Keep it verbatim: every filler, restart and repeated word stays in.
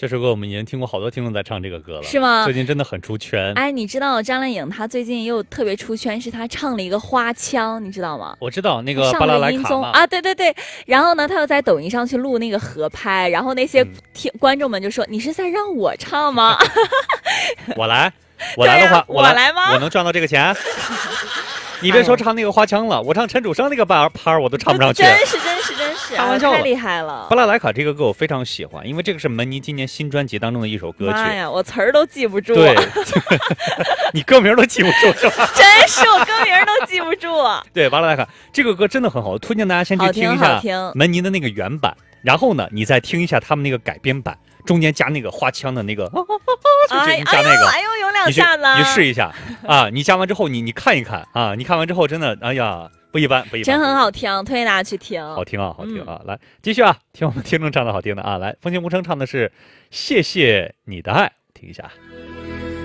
这首歌我们已经听过好多听众在唱这个歌了， 是吗？ 最近真的很出圈。 哎，你知道张靓颖她最近又特别出圈，是她唱了一个花腔，你知道吗？ 我知道那个巴拉莱卡嘛啊，对对对。然后呢，她又在抖音上去录那个合拍，然后那些听、嗯、观众们就说：“你是在让我唱吗？” 我来，我来的话， 啊、我来, 来吗？ 我能赚到这个钱？你别说唱那个花腔了，哎、我唱陈楚生那个八拍我都唱不上去。 真是真是真是， 开玩笑， 太厉害了！ 巴拉莱卡这个歌我非常喜欢，因为这个是门尼今年新专辑当中的一首歌曲。 妈呀，我词儿都记不住。 对，你歌名都记不住是吧？ 真是，我歌名都记不住。 对，巴拉莱卡这个歌真的很好，推荐大家先去听一下门尼的那个原版，然后呢，你再听一下他们那个改编版。中间加那个花腔的那个， 哎就加那个， 哎呦，有两下子， 你试一下啊！你加完之后，你你看一看啊！你看完之后，真的，哎呀，不一般，不一般， 真很好听，推荐大家去听， 好听啊，好听啊！嗯、来，继续啊，听我们听众唱的好听的啊！来，风情无声唱的是《谢谢你的爱》，听一下。